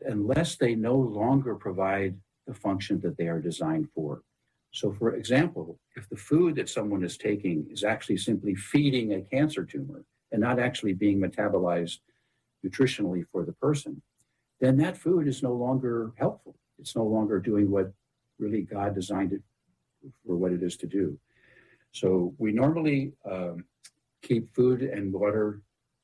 unless they no longer provide the function that they are designed for. So, for example, if the food that someone is taking is actually simply feeding a cancer tumor and not actually being metabolized nutritionally for the person, then that food is no longer helpful. It's no longer doing what really God designed it for what it is to do. So we normally keep food and water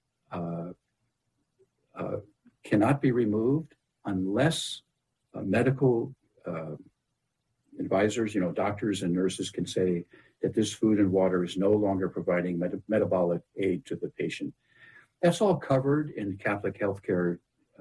cannot be removed unless medical advisors, doctors and nurses can say that this food and water is no longer providing metabolic aid to the patient. That's all covered in Catholic healthcare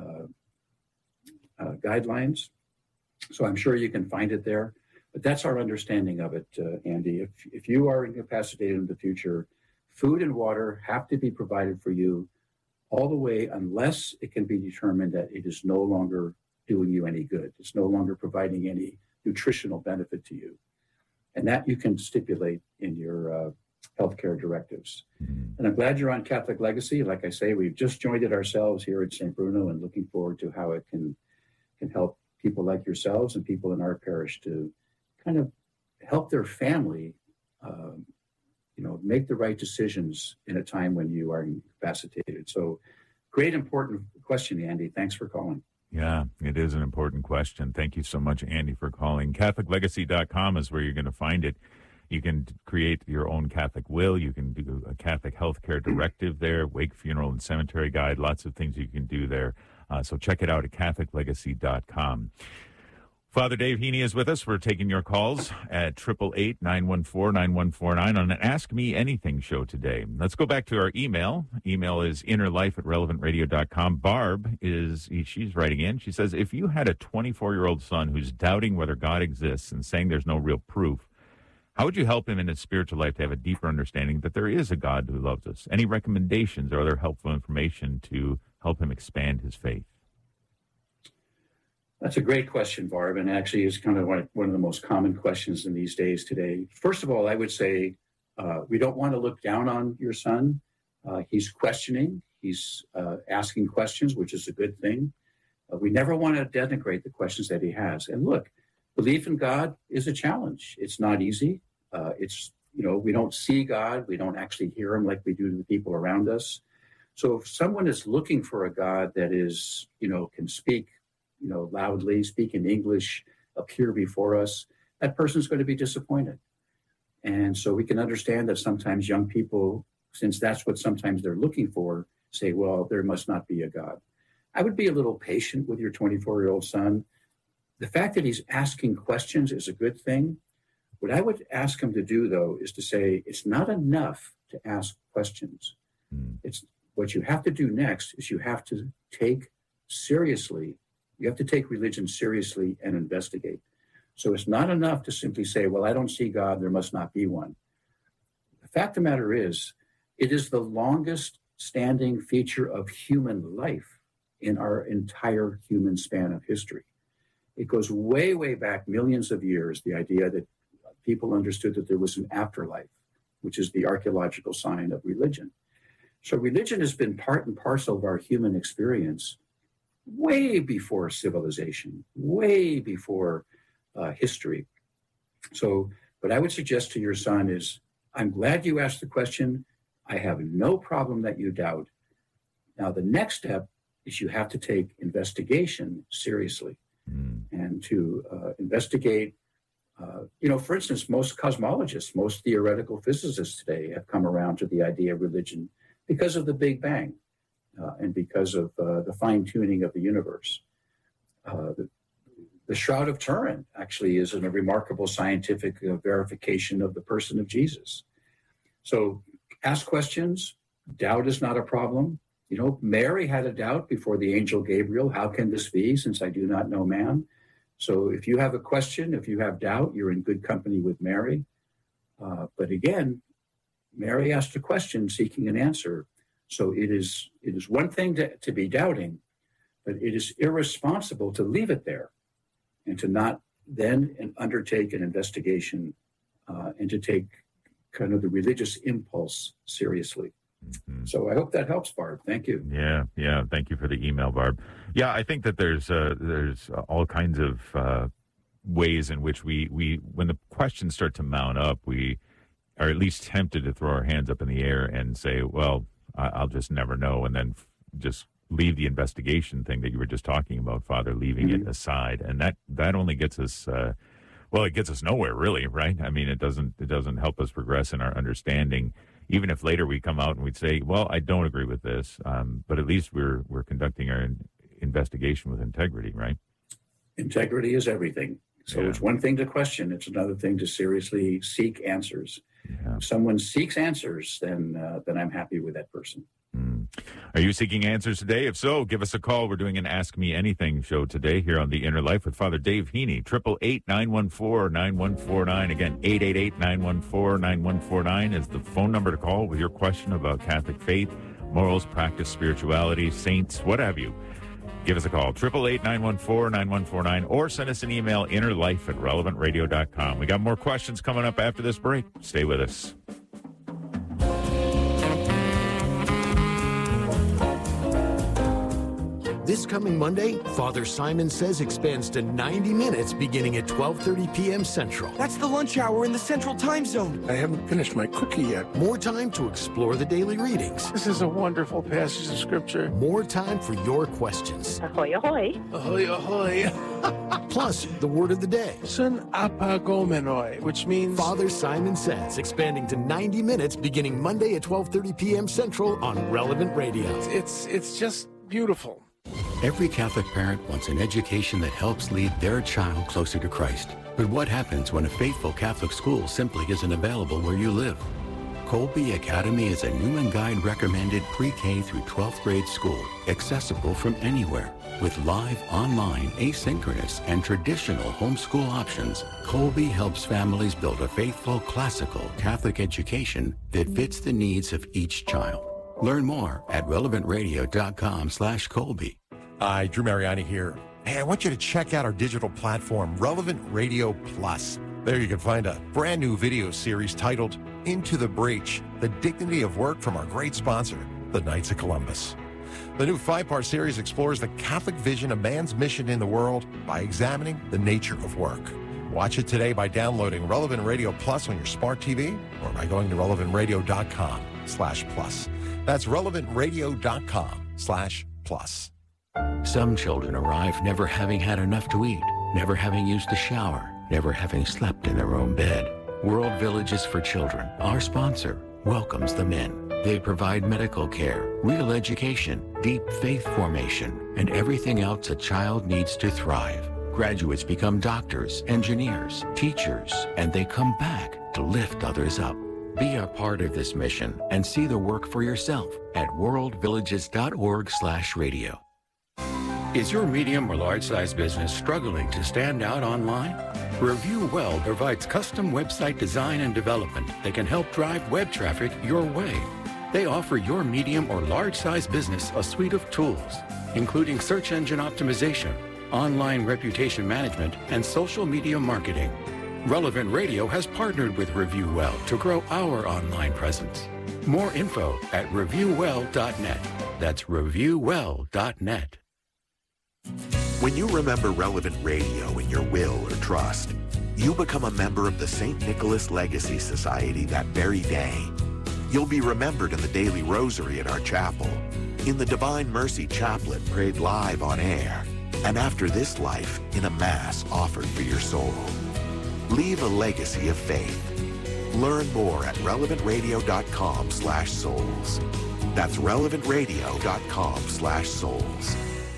guidelines. So I'm sure you can find it there. But that's our understanding of it, Andy. If you are incapacitated in the future, food and water have to be provided for you all the way unless it can be determined that it is no longer doing you any good. It's no longer providing any nutritional benefit to you. And that you can stipulate in your healthcare directives. Mm-hmm. And I'm glad you're on Catholic Legacy. Like I say, we've just joined it ourselves here at St. Bruno and looking forward to how it can help people like yourselves and people in our parish to kind of help their family, make the right decisions in a time when you are incapacitated. So great, important question, Andy. Thanks for calling. Yeah, it is an important question. Thank you so much, Andy, for calling. CatholicLegacy.com is where you're going to find it. You can create your own Catholic will. You can do a Catholic healthcare directive there, wake, funeral, and cemetery guide, lots of things you can do there. So check it out at CatholicLegacy.com. Father Dave Heaney is with us. We're taking your calls at 888-914-9149 on an Ask Me Anything show today. Let's go back to our email. Email is innerlife@relevantradio.com. Barb she's writing in. She says, if you had a 24-year-old son who's doubting whether God exists and saying there's no real proof, how would you help him in his spiritual life to have a deeper understanding that there is a God who loves us? Any recommendations or other helpful information to help him expand his faith? That's a great question, Barb, and actually is kind of one of the most common questions in these days today. First of all, I would say we don't want to look down on your son. He's questioning. He's asking questions, which is a good thing. We never want to denigrate the questions that he has. And look, belief in God is a challenge. It's not easy. We don't see God. We don't actually hear him like we do to the people around us. So if someone is looking for a God that is, can speak, loudly, speak in English, appear before us, that person's going to be disappointed. And so we can understand that sometimes young people, since that's what sometimes they're looking for, say, well, there must not be a God. I would be a little patient with your 24-year-old son. The fact that he's asking questions is a good thing. What I would ask him to do, though, is to say, it's not enough to ask questions. It's what you have to do next is you have to take religion seriously and investigate. So it's not enough to simply say, well, I don't see God, there must not be one. The fact of the matter is, it is the longest standing feature of human life in our entire human span of history. It goes way, way back millions of years, the idea that people understood that there was an afterlife, which is the archaeological sign of religion. So religion has been part and parcel of our human experience way before civilization, way before history. So what I would suggest to your son is, I'm glad you asked the question. I have no problem that you doubt. Now, the next step is you have to take investigation seriously. And to investigate, for instance, most cosmologists, most theoretical physicists today have come around to the idea of religion because of the Big Bang. And because of the fine-tuning of the universe. The Shroud of Turin actually is a remarkable scientific verification of the person of Jesus. So ask questions. Doubt is not a problem. Mary had a doubt before the angel Gabriel. How can this be, since I do not know man? So if you have a question, if you have doubt, you're in good company with Mary. But again, Mary asked a question seeking an answer. So it is one thing to be doubting, but it is irresponsible to leave it there and to not then undertake an investigation and to take kind of the religious impulse seriously. Mm-hmm. So I hope that helps, Barb. Thank you. Yeah. Thank you for the email, Barb. Yeah, I think that there's all kinds of ways in which we when the questions start to mount up, we are at least tempted to throw our hands up in the air and say, well, I'll just never know, and then just leave the investigation thing that you were just talking about, Father, leaving it aside. And that only gets us, it gets us nowhere, really, right? I mean, it doesn't help us progress in our understanding, even if later we come out and we'd say, well, I don't agree with this, but at least we're conducting our investigation with integrity, right? Integrity is everything. So it's one thing to question. It's another thing to seriously seek answers. Yeah. If someone seeks answers, then I'm happy with that person. Are you seeking answers today? If so, give us a call. We're doing an Ask Me Anything show today here on The Inner Life with Father Dave Heaney. 888-914-9149. Again, 888-914-9149 is the phone number to call with your question about Catholic faith, morals, practice, spirituality, saints, what have you. Give us a call, 888-914-9149, or send us an email, innerlife@relevantradio.com. We got more questions coming up after this break. Stay with us. This coming Monday, Father Simon Says expands to 90 minutes beginning at 12:30 p.m. Central. That's the lunch hour in the Central Time Zone. I haven't finished my cookie yet. More time to explore the daily readings. This is a wonderful passage of Scripture. More time for your questions. Ahoy, ahoy. Ahoy, ahoy. Plus, the word of the day. Sun apagomenoi, which means... Father Simon Says, expanding to 90 minutes beginning Monday at 12:30 p.m. Central on Relevant Radio. It's just beautiful. Every Catholic parent wants an education that helps lead their child closer to Christ. But what happens when a faithful Catholic school simply isn't available where you live? Colby Academy is a Newman Guide recommended pre-K through 12th grade school, accessible from anywhere. With live, online, asynchronous, and traditional homeschool options, Colby helps families build a faithful, classical Catholic education that fits the needs of each child. Learn more at relevantradio.com/Colby. Hi, Drew Mariani here. Hey, I want you to check out our digital platform, Relevant Radio Plus. There you can find a brand new video series titled Into the Breach, The Dignity of Work from our great sponsor, the Knights of Columbus. The new 5-part series explores the Catholic vision of man's mission in the world by examining the nature of work. Watch it today by downloading Relevant Radio Plus on your smart TV or by going to relevantradio.com/plus. That's relevantradio.com/plus. Some children arrive never having had enough to eat, never having used a shower, never having slept in their own bed. World Villages for Children, our sponsor, welcomes them in. They provide medical care, real education, deep faith formation, and everything else a child needs to thrive. Graduates become doctors, engineers, teachers, and they come back to lift others up. Be a part of this mission and see the work for yourself at worldvillages.org/radio. Is your medium or large-size business struggling to stand out online? Review Well provides custom website design and development that can help drive web traffic your way. They offer your medium or large-size business a suite of tools, including search engine optimization, online reputation management, and social media marketing. Relevant Radio has partnered with Review Well to grow our online presence. More info at reviewwell.net. That's reviewwell.net. When you remember Relevant Radio in your will or trust, you become a member of the St. Nicholas Legacy Society that very day. You'll be remembered in the daily rosary at our chapel, in the Divine Mercy Chaplet prayed live on air, and after this life in a Mass offered for your soul. Leave a legacy of faith. Learn more at relevantradio.com/souls. That's relevantradio.com/souls.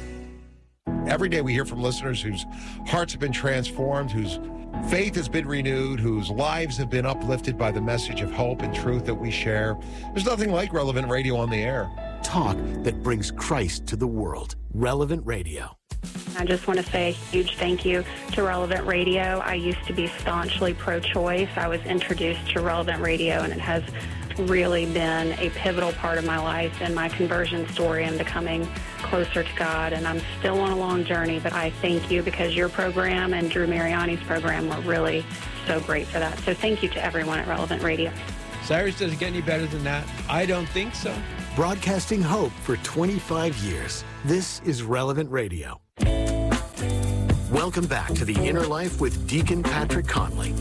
Every day we hear from listeners whose hearts have been transformed, whose faith has been renewed, whose lives have been uplifted by the message of hope and truth that we share. There's nothing like Relevant Radio on the air. Talk that brings Christ to the world. Relevant Radio. I just want to say a huge thank you to Relevant Radio. I used to be staunchly pro-choice. I was introduced to Relevant Radio, and it has really been a pivotal part of my life and my conversion story and becoming closer to God. And I'm still on a long journey, but I thank you because your program and Drew Mariani's program were really so great for that. So thank you to everyone at Relevant Radio. Cyrus, does it get any better than that? I don't think so. Broadcasting hope for 25 years. This is Relevant Radio. Welcome back to The Inner Life with Deacon Patrick Conley.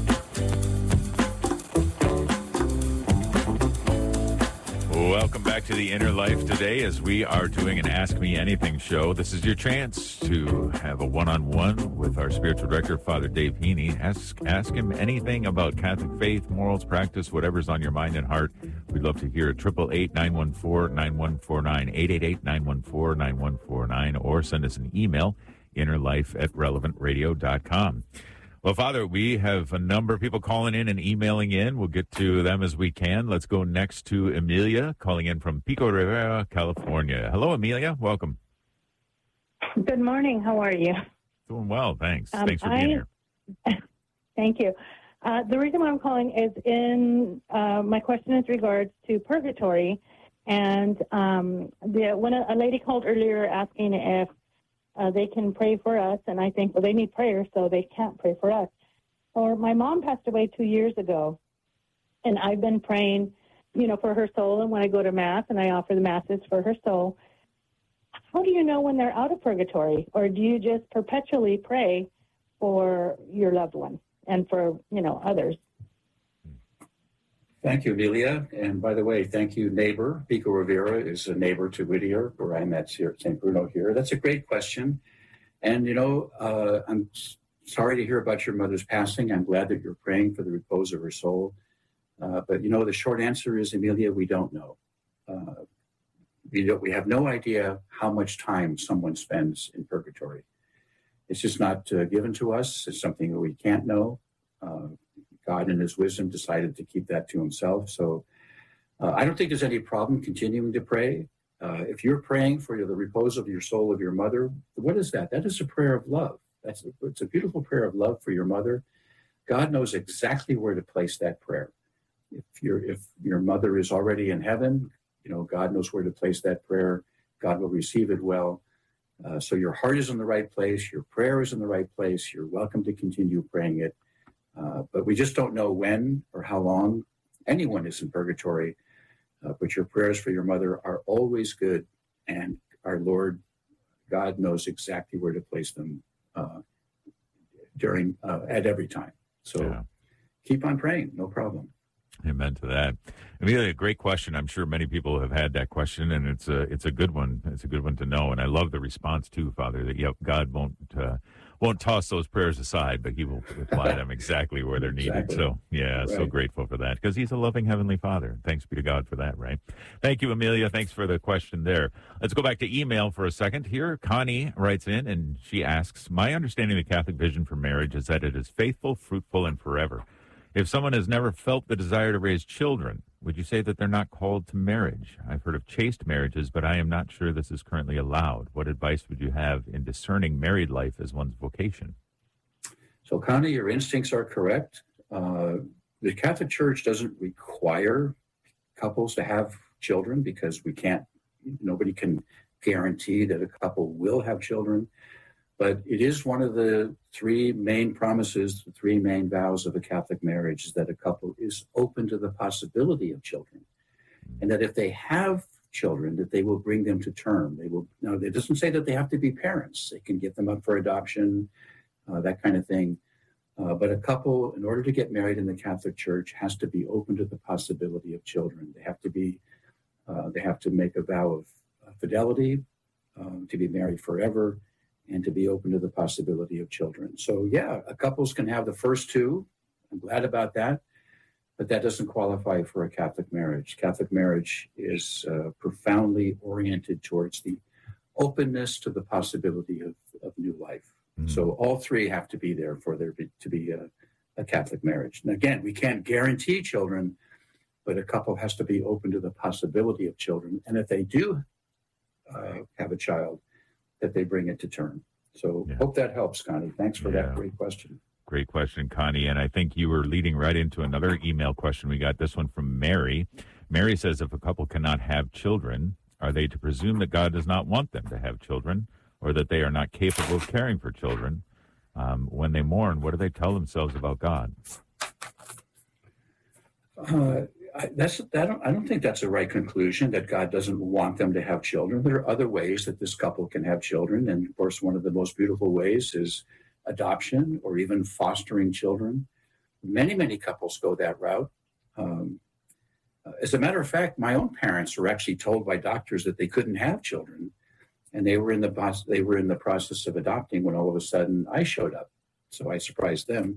Welcome back to The Inner Life today as we are doing an Ask Me Anything show. This is your chance to have a one-on-one with our spiritual director, Father Dave Heaney. Ask him anything about Catholic faith, morals, practice, whatever's on your mind and heart. We'd love to hear it. 888-914-9149, 888-914-9149, or send us an email, innerlife@relevantradio.com. Well, Father, we have a number of people calling in and emailing in. We'll get to them as we can. Let's go next to Amelia, calling in from Pico Rivera, California. Hello, Amelia. Welcome. Good morning. How are you? Doing well, thanks. Thanks for being here. Thank you. The reason why I'm calling is my question is regards to purgatory. And when a lady called earlier asking if they can pray for us, and I think, well, they need prayer, so they can't pray for us. Or my mom passed away 2 years ago, and I've been praying, for her soul, and when I go to Mass and I offer the Masses for her soul. How do you know when they're out of purgatory, or do you just perpetually pray for your loved one and for, others? Thank you, Amelia. And by the way, thank you, neighbor. Pico Rivera is a neighbor to Whittier, where I'm at here at St. Bruno here. That's a great question. And, I'm sorry to hear about your mother's passing. I'm glad that you're praying for the repose of her soul. But, the short answer is, Amelia, we don't know. We have no idea how much time someone spends in purgatory. It's just not given to us. It's something that we can't know. God in his wisdom decided to keep that to himself. So I don't think there's any problem continuing to pray. If you're praying for the repose of your soul of your mother, what is that? That is a prayer of love. It's a beautiful prayer of love for your mother. God knows exactly where to place that prayer. If your mother is already in heaven, God knows where to place that prayer. God will receive it well. So your heart is in the right place. Your prayer is in the right place. You're welcome to continue praying it. But we just don't know when or how long anyone is in purgatory. But your prayers for your mother are always good, and our Lord God knows exactly where to place them at every time. So keep on praying, no problem. Amen to that. Amelia, a great question. I'm sure many people have had that question, and it's a good one. It's a good one to know, and I love the response too, Father. That God won't toss those prayers aside, but he will apply them exactly where they're needed. So, right. So grateful for that, because he's a loving Heavenly Father. Thanks be to God for that, right? Thank you, Amelia. Thanks for the question there. Let's go back to email for a second here. Connie writes in, and she asks, my understanding of the Catholic vision for marriage is that it is faithful, fruitful, and forever. If someone has never felt the desire to raise children, would you say that they're not called to marriage? I've heard of chaste marriages, but I am not sure this is currently allowed. What advice would you have in discerning married life as one's vocation? So, Connie, your instincts are correct. The Catholic Church doesn't require couples to have children because nobody can guarantee that a couple will have children. But it is one of the three main promises, the three main vows of a Catholic marriage, is that a couple is open to the possibility of children. And that if they have children, that they will bring them to term. Now, it doesn't say that they have to be parents. They can give them up for adoption, that kind of thing. But a couple, in order to get married in the Catholic Church, has to be open to the possibility of children. They have to make a vow of fidelity, to be married forever, and to be open to the possibility of children. So, couples can have the first two. I'm glad about that. But that doesn't qualify for a Catholic marriage. Catholic marriage is profoundly oriented towards the openness to the possibility of new life. Mm-hmm. So all three have to be there for there to be a Catholic marriage. And again, we can't guarantee children, but a couple has to be open to the possibility of children. And if they do have a child, that they bring it to term. So hope that helps, Connie. Thanks for that great question. Great question, Connie. And I think you were leading right into another email question we got, this one from Mary. Mary says, if a couple cannot have children, are they to presume that God does not want them to have children, or that they are not capable of caring for children? When they mourn, what do they tell themselves about God? I don't think that's the right conclusion, that God doesn't want them to have children. There are other ways that this couple can have children. And of course, one of the most beautiful ways is adoption or even fostering children. Many, many couples go that route. As a matter of fact, my own parents were actually told by doctors that they couldn't have children. And they were in the process of adopting when all of a sudden I showed up. So I surprised them.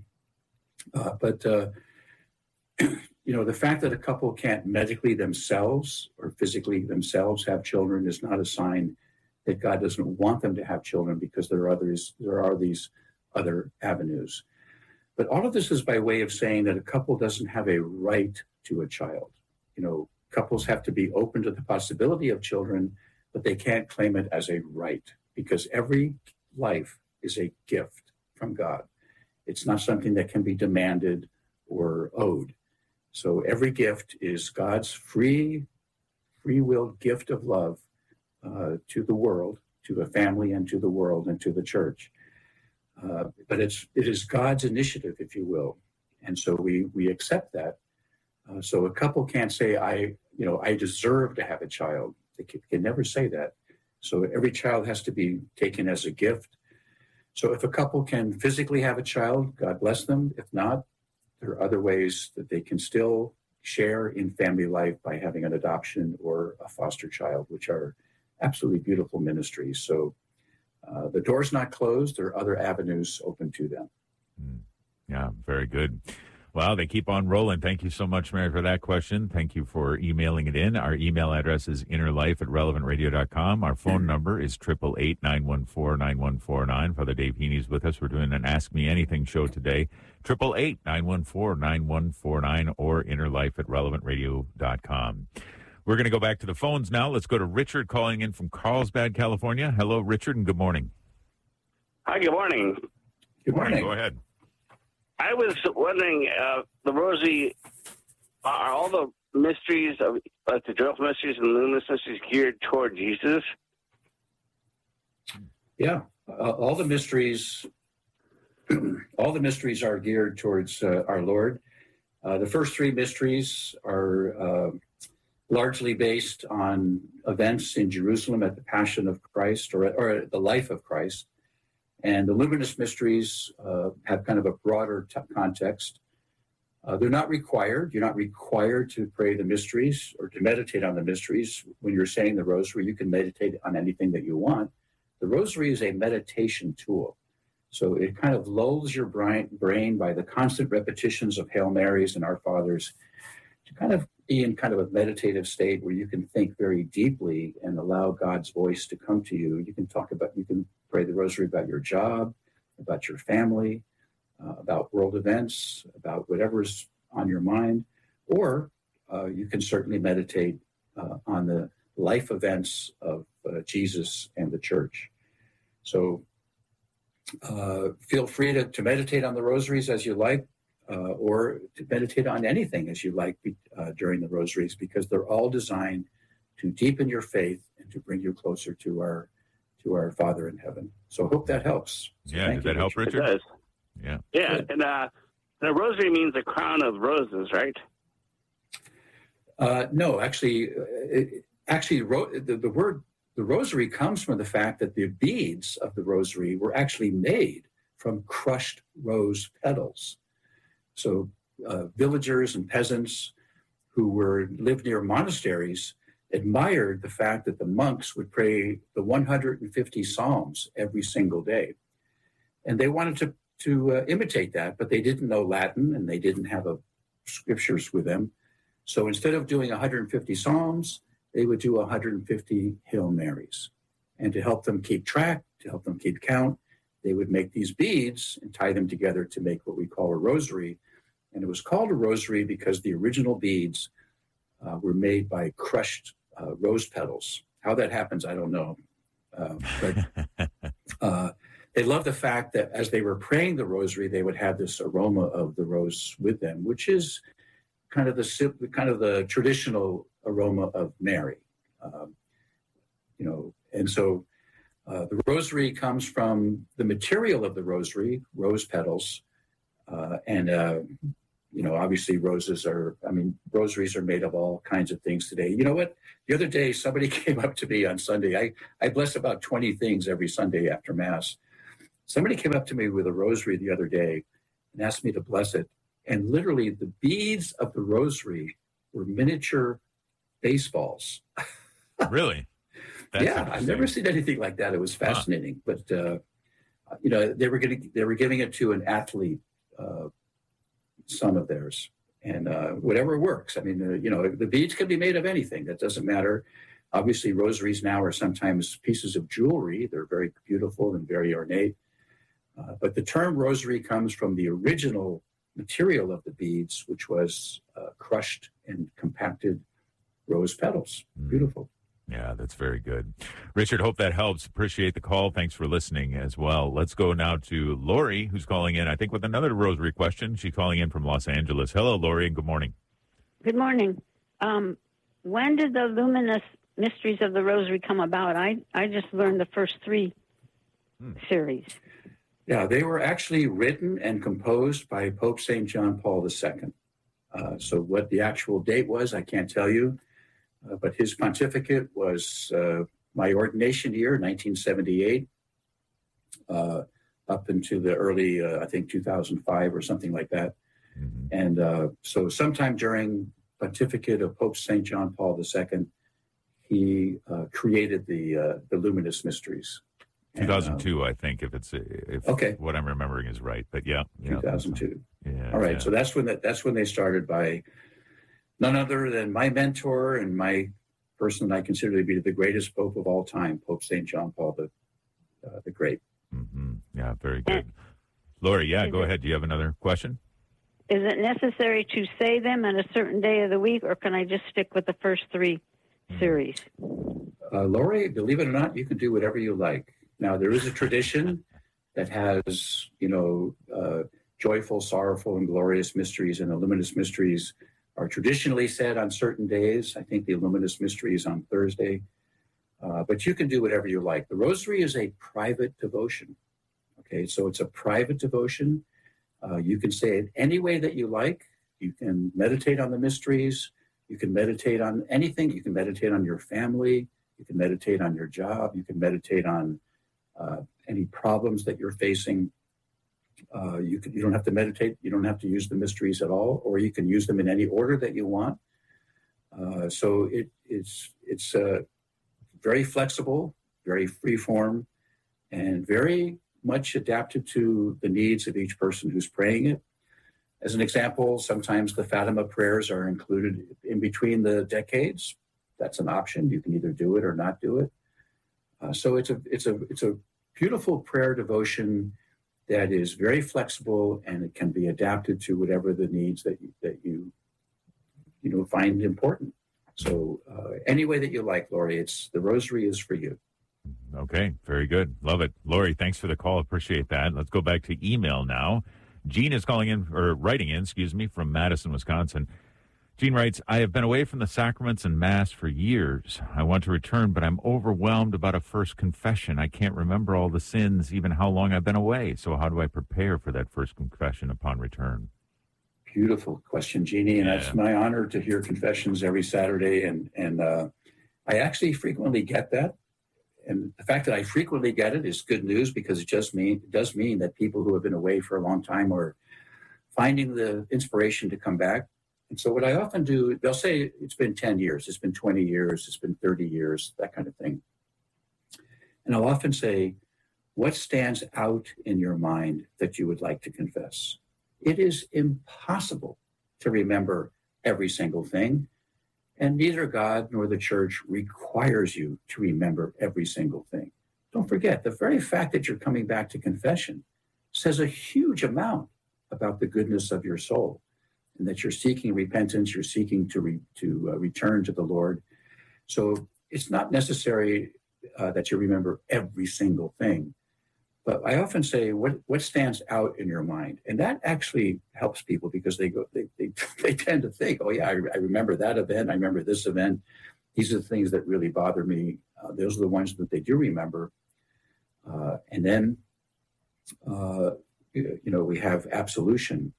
The fact that a couple can't medically themselves or physically themselves have children is not a sign that God doesn't want them to have children, because there are these other avenues. But all of this is by way of saying that a couple doesn't have a right to a child. Couples have to be open to the possibility of children, but they can't claim it as a right, because every life is a gift from God. It's not something that can be demanded or owed. So every gift is God's free will gift of love to the world, to a family, and to the world, and to the church. But it is God's initiative, if you will. And so we accept that. So a couple can't say, I deserve to have a child. They can never say that. So every child has to be taken as a gift. So if a couple can physically have a child, God bless them. If not, there are other ways that they can still share in family life by having an adoption or a foster child, which are absolutely beautiful ministries. So the door's not closed. There are other avenues open to them. Yeah, very good. Well, they keep on rolling. Thank you so much, Mary, for that question. Thank you for emailing it in. Our email address is innerlife@relevantradio.com. Our phone number is 888-914-9149. Father Dave Heaney's with us. We're doing an Ask Me Anything show today. 888-914-9149 or innerlife@relevantradio.com. We're going to go back to the phones now. Let's go to Richard calling in from Carlsbad, California. Hello, Richard, and good morning. Hi, good morning. Good morning. Go ahead. I was wondering, the Rosary, are all the mysteries, like the joyful mysteries and luminous mysteries, geared toward Jesus? Yeah, all the mysteries are geared towards our Lord. The first three mysteries are largely based on events in Jerusalem at the Passion of Christ or the life of Christ. And the luminous mysteries have kind of a broader context. They're not required. You're not required to pray the mysteries or to meditate on the mysteries. When you're saying the rosary, you can meditate on anything that you want. The rosary is a meditation tool. So it kind of lulls your brain by the constant repetitions of Hail Marys and Our Fathers to kind of be in kind of a meditative state where you can think very deeply and allow God's voice to come to you. You can pray the rosary about your job, about your family, about world events, about whatever's on your mind, or you can certainly meditate on the life events of Jesus and the church. So feel free to meditate on the rosaries as you like, or to meditate on anything as you like during the rosaries, because they're all designed to deepen your faith and to bring you closer to our Father in heaven. So I hope that helps. So yeah, does that help, Richard? It does. Yeah. Yeah, and the rosary means a crown of roses, right? No, actually, the rosary comes from the fact that the beads of the rosary were actually made from crushed rose petals. So villagers and peasants who lived near monasteries admired the fact that the monks would pray the 150 Psalms every single day. And they wanted to imitate that, but they didn't know Latin and they didn't have scriptures with them. So instead of doing 150 Psalms, they would do 150 Hail Marys. And to help them keep track, to help them keep count, they would make these beads and tie them together to make what we call a rosary. And it was called a rosary because the original beads were made by crushed rose petals. How that happens, I don't know. But they loved the fact that as they were praying the rosary, they would have this aroma of the rose with them, which is kind of the traditional aroma of Mary. And so the rosary comes from the material of the rosary, rose petals, and Obviously rosaries are made of all kinds of things today. You know what? The other day, somebody came up to me on Sunday. I bless about 20 things every Sunday after Mass. Somebody came up to me with a rosary the other day and asked me to bless it. And literally the beads of the rosary were miniature baseballs. Really? Yeah, I've never seen anything like that. It was fascinating. But, they were giving it to an athlete, son of theirs. And whatever works. I mean, the beads can be made of anything. That doesn't matter. Obviously, rosaries now are sometimes pieces of jewelry. They're very beautiful and very ornate. But the term rosary comes from the original material of the beads, which was crushed and compacted rose petals. Beautiful. Yeah, that's very good. Richard, hope that helps. Appreciate the call. Thanks for listening as well. Let's go now to Lori, who's calling in, I think, with another rosary question. She's calling in from Los Angeles. Hello, Lori, and good morning. Good morning. When did the luminous mysteries of the rosary come about? I just learned the first three series. Yeah, they were actually written and composed by Pope St. John Paul II. So what the actual date was, I can't tell you. But his pontificate was my ordination year, 1978, up into the early, I think, 2005 or something like that. Mm-hmm. And so sometime during pontificate of Pope St. John Paul II, he created the luminous mysteries. 2002, I think, if okay. What I'm remembering is right. But yeah. 2002. Yeah. All right. Yeah. So that's when they started by none other than my mentor and my person I consider to be the greatest pope of all time, Pope St. John Paul the Great. Mm-hmm. Yeah, very good. Lori, go ahead. Do you have another question? Is it necessary to say them on a certain day of the week, or can I just stick with the first three series? Lori, believe it or not, you can do whatever you like. Now, there is a tradition that has, joyful, sorrowful, and glorious mysteries, and the luminous mysteries are traditionally said on certain days. I think the luminous mystery is on Thursday. But you can do whatever you like. The rosary is a private devotion. Okay, so it's a private devotion. You can say it any way that you like. You can meditate on the mysteries. You can meditate on anything. You can meditate on your family. You can meditate on your job. You can meditate on any problems that you're facing. You don't have to meditate. You don't have to use the mysteries at all, or you can use them in any order that you want. So it's very flexible, very free form, and very much adapted to the needs of each person who's praying it. As an example, sometimes the Fatima prayers are included in between the decades. That's an option. You can either do it or not do it. So it's a beautiful prayer devotion that is very flexible, and it can be adapted to whatever the needs that you find important. So any way that you like, Lori, the rosary is for you. Okay, very good. Love it. Lori, thanks for the call. Appreciate that. Let's go back to email now. Gene is writing in, from Madison, Wisconsin. Gene writes, I have been away from the sacraments and Mass for years. I want to return, but I'm overwhelmed about a first confession. I can't remember all the sins, even how long I've been away. So how do I prepare for that first confession upon return? Beautiful question, Jeannie. And That's my honor to hear confessions every Saturday. And I actually frequently get that. And the fact that I frequently get it is good news, because it does mean that people who have been away for a long time are finding the inspiration to come back. And so what I often do, they'll say it's been 10 years, it's been 20 years, it's been 30 years, that kind of thing. And I'll often say, what stands out in your mind that you would like to confess? It is impossible to remember every single thing. And neither God nor the church requires you to remember every single thing. Don't forget, the very fact that you're coming back to confession says a huge amount about the goodness of your soul, and that you're seeking repentance, you're seeking to return to the Lord. So it's not necessary that you remember every single thing. But I often say, what stands out in your mind? And that actually helps people, because they tend to think, oh yeah, I remember that event, I remember this event. These are the things that really bother me. Those are the ones that they do remember. And then, we have absolution.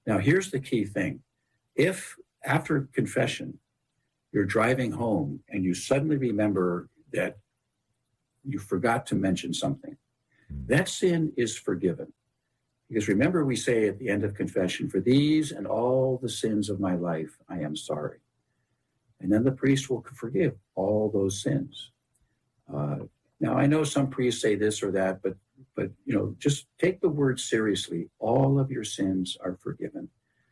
Now, here's the key thing. If after confession, you're driving home and you suddenly remember that you forgot to mention something, that sin is forgiven. Because remember, we say at the end of confession, for these and all the sins of my life, I am sorry. And then the priest will forgive all those sins. Now, I know some priests say this or that, but just take the word seriously. All of your sins are forgiven.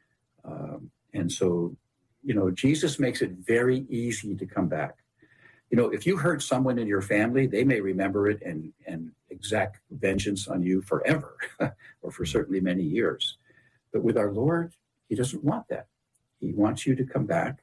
And so, Jesus makes it very easy to come back. If you hurt someone in your family, they may remember it and exact vengeance on you forever, or for certainly many years. But with our Lord, he doesn't want that. He wants you to come back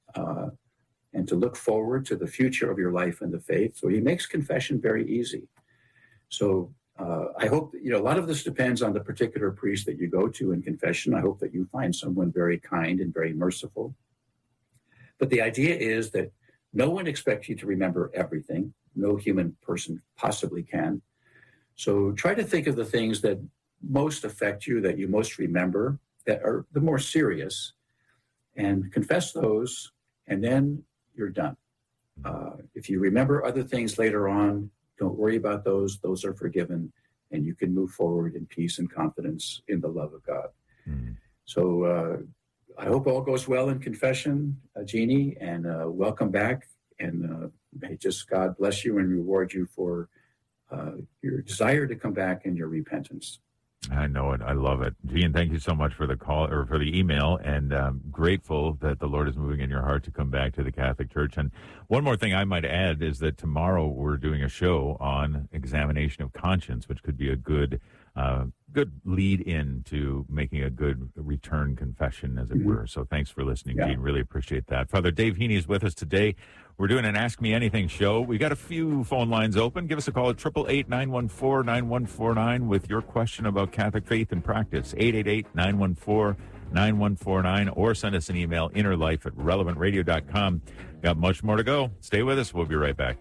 and to look forward to the future of your life in the faith. So he makes confession very easy. So I hope, a lot of this depends on the particular priest that you go to in confession. I hope that you find someone very kind and very merciful. But the idea is that no one expects you to remember everything. No human person possibly can. So try to think of the things that most affect you, that you most remember, that are the more serious, and confess those, and then you're done. If you remember other things later on, don't worry about those. Those are forgiven, and you can move forward in peace and confidence in the love of God. Mm-hmm. So I hope all goes well in confession, Jeannie, and welcome back. And may just God bless you and reward you for your desire to come back and your repentance. I know it. I love it. Gene, thank you so much for the call or for the email, and grateful that the Lord is moving in your heart to come back to the Catholic Church. And one more thing I might add is that tomorrow we're doing a show on examination of conscience, which could be a good lead in to making a good return confession, as it were. So thanks for listening, Gene. Really appreciate that. Father Dave Heaney is with us today. We're doing an Ask Me Anything show. We got a few phone lines open. Give us a call at 888-914-9149 with your question about Catholic faith and practice. 888-914-9149, or send us an email, innerlife@relevantradio.com. Got much more to go. Stay with us. We'll be right back.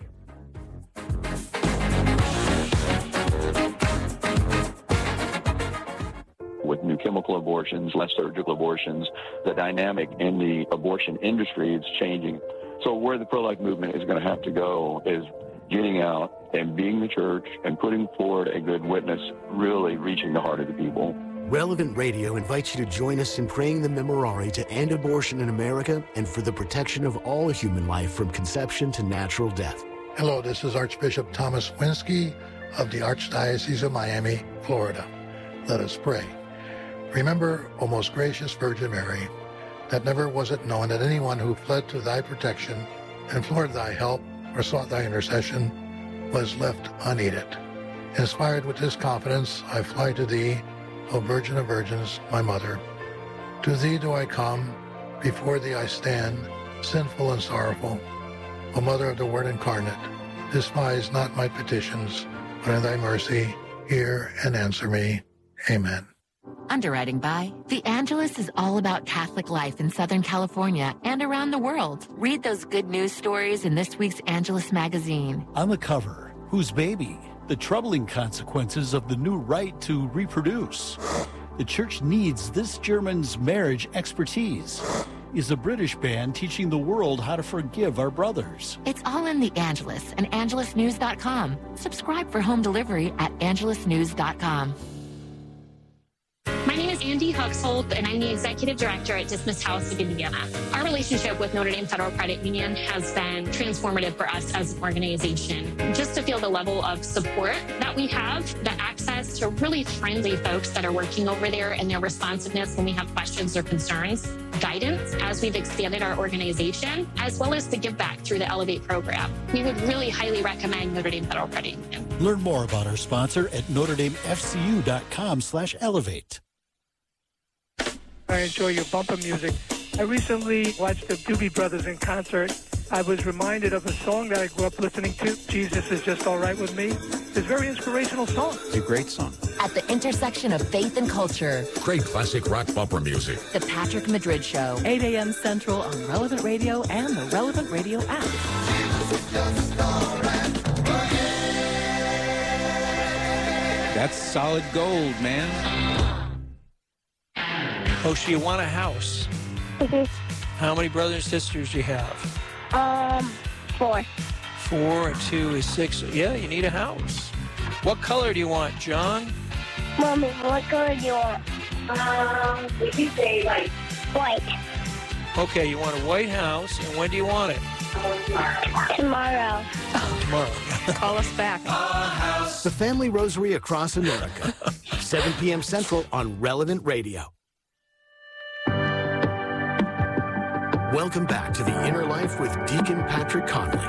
With new chemical abortions, less surgical abortions, the dynamic in the abortion industry is changing. So where the pro-life movement is going to have to go is getting out and being the church and putting forward a good witness, really reaching the heart of the people. Relevant Radio invites you to join us in praying the Memorare to end abortion in America and for the protection of all human life from conception to natural death. Hello, this is Archbishop Thomas Winsky of the Archdiocese of Miami, Florida. Let us pray. Remember, O most gracious Virgin Mary, that never was it known that anyone who fled to thy protection, implored thy help, or sought thy intercession, was left unaided. Inspired with this confidence, I fly to thee, O Virgin of Virgins, my Mother. To thee do I come, before thee I stand, sinful and sorrowful. O Mother of the Word incarnate, despise not my petitions, but in thy mercy, hear and answer me. Amen. Underwriting by The Angelus is all about Catholic life in Southern California and around the world. Read those good news stories in this week's Angelus magazine. On the cover, whose baby? The troubling consequences of the new right to reproduce. The church needs this German's marriage expertise. Is a British band teaching the world how to forgive our brothers? It's all in The Angelus and angelusnews.com. Subscribe for home delivery at angelusnews.com. My name is Andy Huxhold, and I'm the Executive Director at Dismas House of Indiana. Our relationship with Notre Dame Federal Credit Union has been transformative for us as an organization. Just to feel the level of support that we have, the access to really friendly folks that are working over there, and their responsiveness when we have questions or concerns, guidance as we've expanded our organization, as well as the give back through the Elevate program. We would really highly recommend Notre Dame Federal Credit Union. Learn more about our sponsor at NotreDameFCU.com/elevate. I enjoy your bumper music. I recently watched the Doobie Brothers in concert. I was reminded of a song that I grew up listening to, Jesus Is Just All Right With Me. It's a very inspirational song. It's a great song. At the intersection of faith and culture. Great classic rock bumper music. The Patrick Madrid Show. 8 a.m. Central on Relevant Radio and the Relevant Radio app. That's solid gold, man. Oh, so you want a house? How many brothers and sisters do you have? 4. 4 and 2 is 6. Yeah, you need a house. What color do you want, John? Mommy, what color do you want? We can say like white. Okay, you want a white house, and when do you want it? Tomorrow. Tomorrow. Call us back. The Family Rosary Across America, 7 p.m. Central on Relevant Radio. Welcome back to The Inner Life with Deacon Patrick Conley.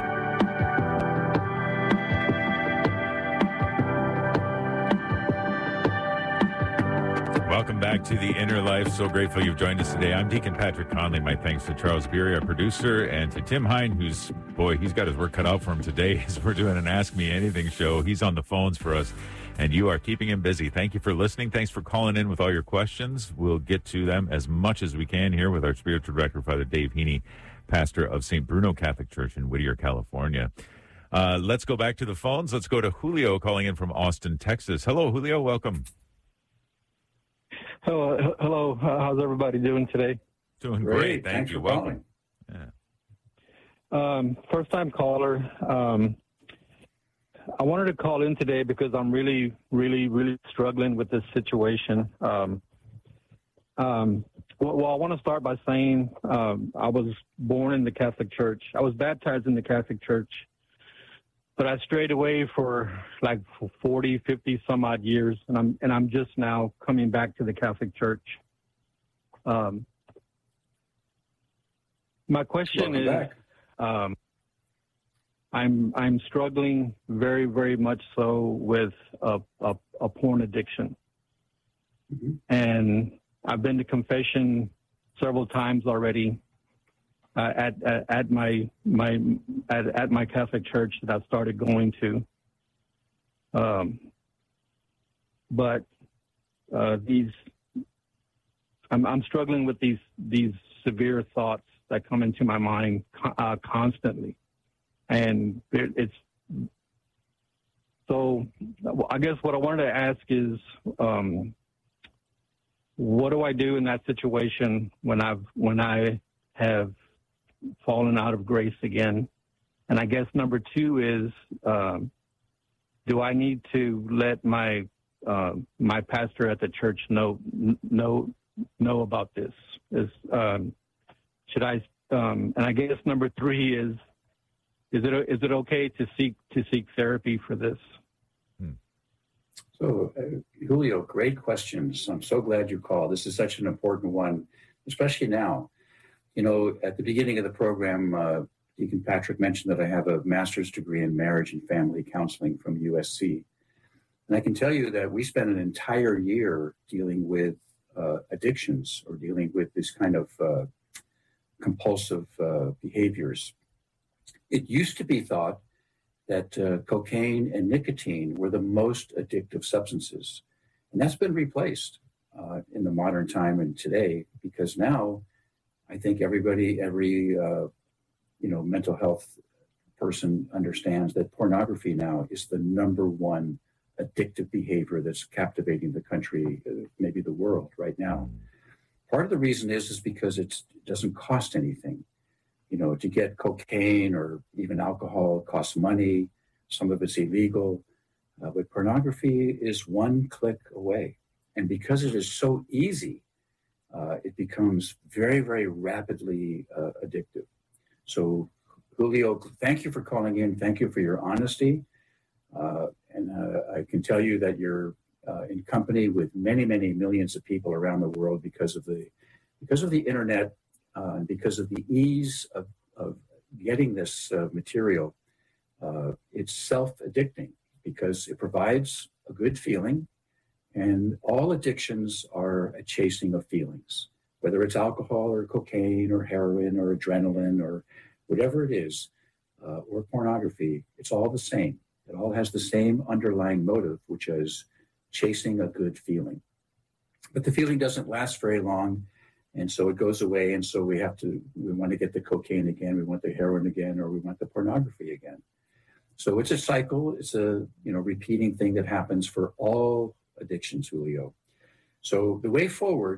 Welcome back to The Inner Life. So grateful you've joined us today. I'm Deacon Patrick Conley. My thanks to Charles Beery, our producer, and to Tim Hine, who's, boy, he's got his work cut out for him today as we're doing an Ask Me Anything show. He's on the phones for us, and you are keeping him busy. Thank you for listening. Thanks for calling in with all your questions. We'll get to them as much as we can here with our spiritual director, Father Dave Heaney, pastor of St. Bruno Catholic Church in Whittier, California. Let's go back to the phones. Let's go to Julio calling in from Austin, Texas. Hello, Julio. Welcome. Hello. How's everybody doing today? Doing great. Thank you. Welcome. Yeah. First-time caller. I wanted to call in today because I'm really struggling with this situation. Well, I want to start by saying I was born in the Catholic Church. I was baptized in the Catholic Church, but I strayed away for 40, 50 some odd years, and I'm just now coming back to the Catholic Church. My question is, I'm struggling very, very much so with a porn addiction, and I've been to confession several times already. At my Catholic church that I've started going to, but I'm struggling with these severe thoughts that come into my mind constantly, and it's so. I guess what I wanted to ask is, what do I do in that situation when I have fallen out of grace again? And I guess number 2 is, do I need to let my pastor at the church know about this? Should I? And I guess number 3 is it okay to seek therapy for this? So, Julio, great questions. I'm so glad you called. This is such an important one, especially now. You know, at the beginning of the program, Deacon Patrick mentioned that I have a master's degree in marriage and family counseling from USC. And I can tell you that we spent an entire year dealing with addictions or dealing with this kind of compulsive behaviors. It used to be thought that cocaine and nicotine were the most addictive substances. And that's been replaced in the modern time and today, because now I think every mental health person understands that pornography now is the number one addictive behavior that's captivating the country, maybe the world right now. Part of the reason is because it doesn't cost anything. You know, to get cocaine or even alcohol costs money. Some of it's illegal, but pornography is one click away. And because it is so easy, it becomes very, very rapidly addictive. So, Julio, thank you for calling in. Thank you for your honesty. And I can tell you that you're in company with many, many millions of people around the world because of the internet, and because of the ease of getting this material. It's self-addicting because it provides a good feeling, and all addictions are a chasing of feelings, whether it's alcohol or cocaine or heroin or adrenaline or whatever it is, or pornography. It's all the same. It all has the same underlying motive, which is chasing a good feeling. But the feeling doesn't last very long, and so it goes away, and so we want to get the cocaine again, we want the heroin again, or we want the pornography again. So it's a cycle. It's a repeating thing that happens for all addictions, Julio. So the way forward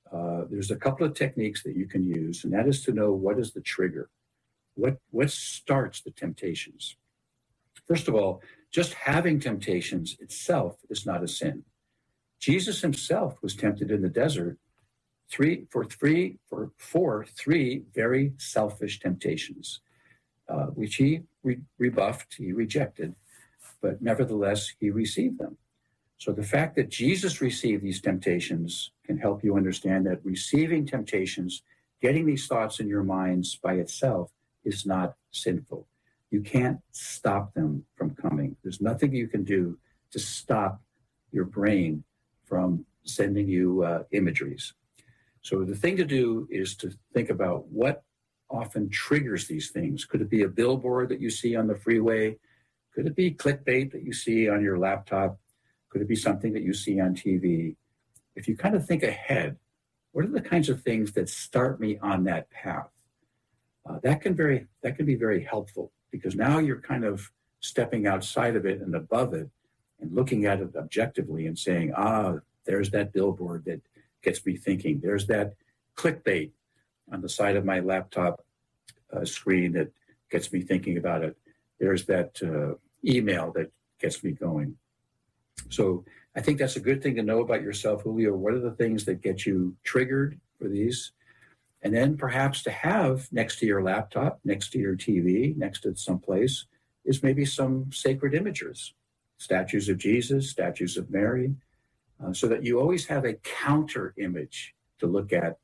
there's a couple of techniques that you can use, and that is to know what is the trigger. What starts the temptations? First of all, just having temptations itself is not a sin. Jesus himself was tempted in the desert for three very selfish temptations, which he rebuffed, he rejected, but nevertheless, he received them. So the fact that Jesus received these temptations can help you understand that receiving temptations, getting these thoughts in your minds by itself is not sinful. You can't stop them from coming. There's nothing you can do to stop your brain from sending you imageries. So the thing to do is to think about what often triggers these things. Could it be a billboard that you see on the freeway? Could it be clickbait that you see on your laptop? Could it be something that you see on TV? If you kind of think ahead, what are the kinds of things that start me on that path? That can be very helpful, because now you're kind of stepping outside of it and above it and looking at it objectively and saying, there's that billboard that gets me thinking. There's that clickbait on the side of my laptop screen that gets me thinking about it. There's that email that gets me going. So I think that's a good thing to know about yourself, Julio. What are the things that get you triggered for these? And then perhaps to have next to your laptop, next to your TV, next to someplace, is maybe some sacred images, statues of Jesus, statues of Mary, so that you always have a counter image to look at,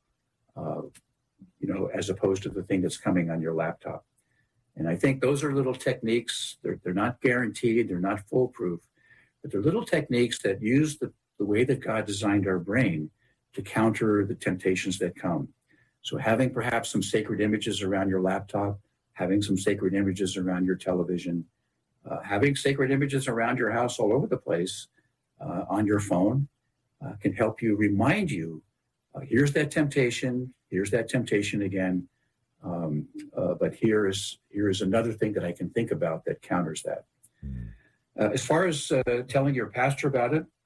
as opposed to the thing that's coming on your laptop. And I think those are little techniques. They're not guaranteed. They're not foolproof. But they're little techniques that use the way that God designed our brain to counter the temptations that come. So having perhaps some sacred images around your laptop, having some sacred images around your television, having sacred images around your house all over the place on your phone can help you, remind you, here's that temptation again, but here is another thing that I can think about that counters that. As far as telling your pastor about it,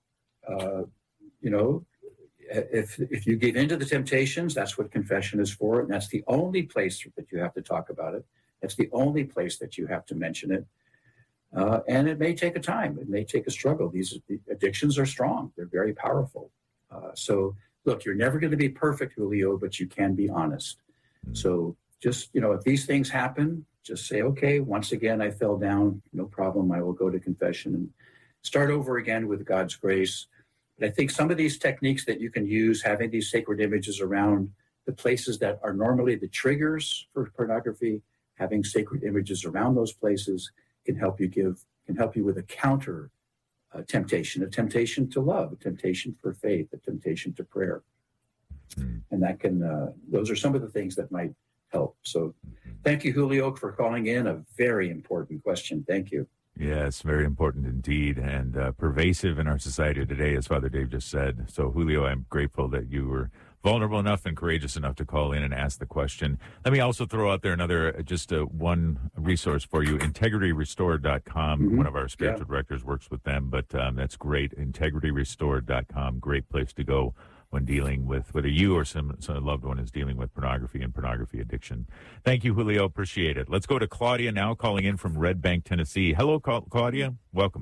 if you give in to the temptations, that's what confession is for, and that's the only place that you have to talk about it. That's the only place that you have to mention it. And it may take a time. It may take a struggle. The addictions are strong. They're very powerful. So, look, you're never going to be perfect, Julio, but you can be honest. So just, if these things happen, just say, okay, once again, I fell down. No problem. I will go to confession and start over again with God's grace. But I think some of these techniques that you can use, having these sacred images around the places that are normally the triggers for pornography, having sacred images around those places can help you with a counter temptation, a temptation to love, a temptation for faith, a temptation to prayer. And that can, those are some of the things that might help. So thank you, Julio, for calling in. A very important question. Thank you. Yes, very important indeed, and pervasive in our society today, as Father Dave just said. So, Julio, I'm grateful that you were vulnerable enough and courageous enough to call in and ask the question. Let me also throw out there another, one resource for you, integrityrestored.com. Mm-hmm. One of our spiritual directors works with them, but that's great. Integrityrestored.com, great place to go when dealing with, whether you or some loved one is dealing with pornography and pornography addiction. Thank you, Julio. Appreciate it. Let's go to Claudia now, calling in from Red Bank, Tennessee. Hello, Claudia. Welcome.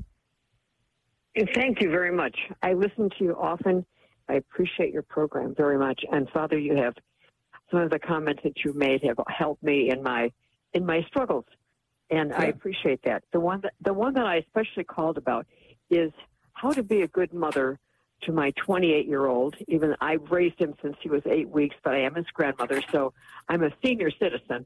Thank you very much. I listen to you often. I appreciate your program very much. And Father, you have some of the comments that you made have helped me in my struggles, and I appreciate that. The one that I especially called about is how to be a good mother to my 28-year-old. Even I've raised him since he was 8 weeks, but I am his grandmother, so I'm a senior citizen.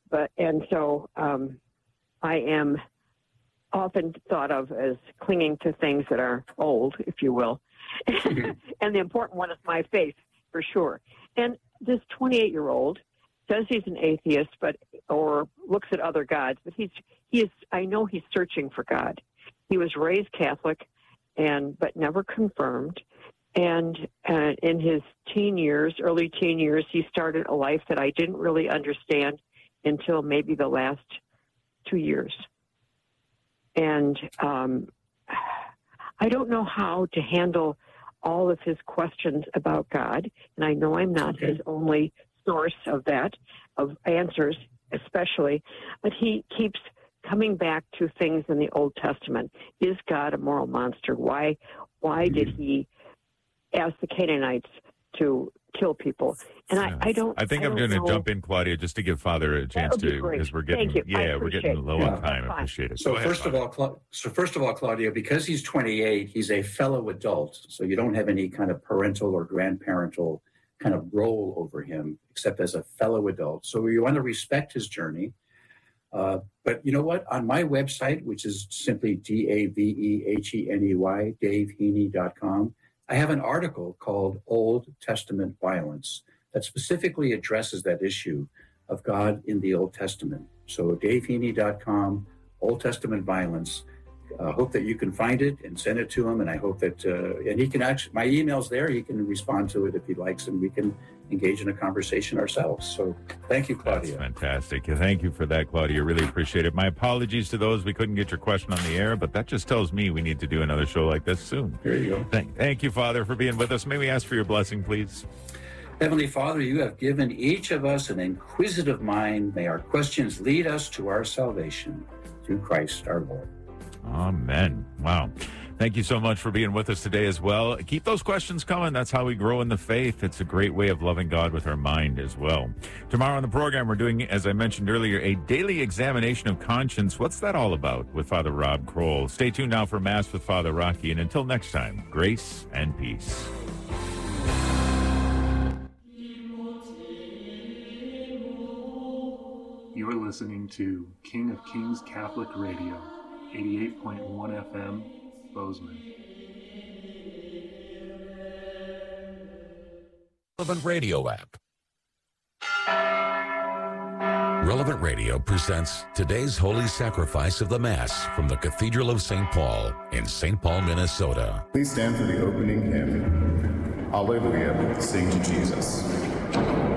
So I am often thought of as clinging to things that are old, if you will. And the important one is my faith, for sure. And this 28-year-old says he's an atheist, or looks at other gods, but he is. I know he's searching for God. He was raised Catholic, but never confirmed. And in his early teen years, he started a life that I didn't really understand until maybe the last 2 years. And I don't know how to handle all of his questions about God, and I know I'm not his only source of answers, especially, but he keeps coming back to things in the Old Testament. Is God a moral monster? Why did he ask the Canaanites to kill people? And I don't. I think I'm going to jump in, Claudia, just to give Father a chance to, because we're getting low on time. I appreciate it. So first of all, Claudia, because he's 28, he's a fellow adult. So you don't have any kind of parental or grandparental kind of role over him, except as a fellow adult. So you want to respect his journey. But you know what? On my website, which is simply DAVEHENEY, DaveHeaney.com, I have an article called Old Testament Violence that specifically addresses that issue of God in the Old Testament. So DaveHeaney.com, Old Testament Violence. Hope that you can find it and send it to him. And I hope that, and he can actually, my email's there. He can respond to it if he likes, and we can engage in a conversation ourselves. So thank you, Claudia. That's fantastic. Thank you for that, Claudia. Really appreciate it. My apologies to those we couldn't get your question on the air, but that just tells me we need to do another show like this soon. There you go. Thank you, Father, for being with us. May we ask for your blessing, please? Heavenly Father, you have given each of us an inquisitive mind. May our questions lead us to our salvation through Christ our Lord. Amen. Wow. Thank you so much for being with us today as well. Keep those questions coming. That's how we grow in the faith. It's a great way of loving God with our mind as well. Tomorrow on the program, we're doing, as I mentioned earlier, a daily examination of conscience. What's that all about with Father Rob Kroll? Stay tuned now for Mass with Father Rocky. And until next time, grace and peace. You're listening to King of Kings Catholic Radio, 88.1 FM, Bozeman. Relevant Radio app. Relevant Radio presents today's Holy Sacrifice of the Mass from the Cathedral of St. Paul in St. Paul, Minnesota. Please stand for the opening hymn. Alleluia, sing to Jesus.